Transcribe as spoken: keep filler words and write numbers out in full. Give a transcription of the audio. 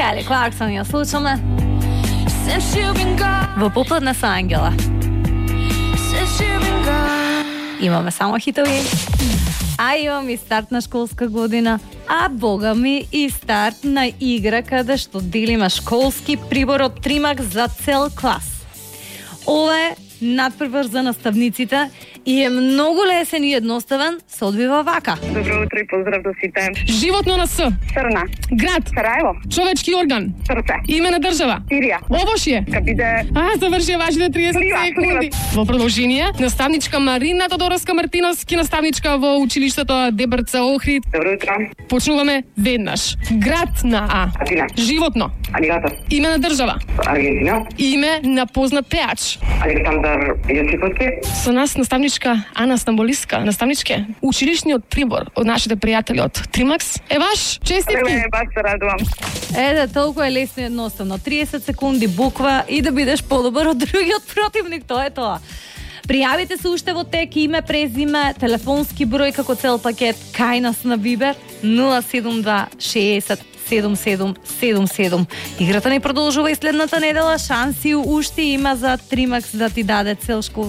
Кайли Кларксон ја слушаме во попладне со Ангела. Имаме само хитови, а имаме и старт на школска година, а бога ми и старт на игра каде што делиме школски прибор од Тримакс за цел клас. Ова е надпревар за наставниците и е многу лесен и едноставен, се одвива вака. Добро утро и поздрав до сите. Животно на С. Срна. Град. Сараево. Човечки орган. Срце. Име на држава. Сирија. Овошје. Капиде. А, завршија вашите триесет Слива, секунди. Во продолжение, наставничка Марина Тодоровска Мартиновски, наставничка во училиштето Дебрца Охрид. Добро утро. Почнуваме веднаш. Град на А. Атина. Животно. Алигатор. Име на држава. Аргентина. Име на познат пеач. Александар Јосиповски. Со нас наставничка Ана Стамболиска. Наставничке, училишниот прибор од нашите пријатели од Тримакс е ваш. Честитки. Прве, баш се радувам. Еде, толку е лесно и едноставно. триесет секунди буква и да бидеш подобар од другиот противник, тоа е тоа. Пријавите се уште во тек, име, презиме, телефонски број како цел пакет, кај нас на Вибер нула седум два шеесет седум седум седум седум. Играта ни продолжува и следната недела, шанси уште има за Тримакс да ти даде цел школски